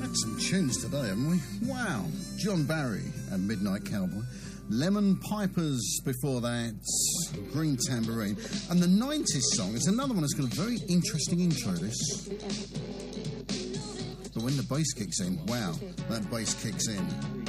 Some tunes today, haven't we? Wow. John Barry and Midnight Cowboy. Lemon Pipers before that. Green Tambourine. And the 90s song is another one that's got a very interesting intro, this. But when the bass kicks in, wow, that bass kicks in.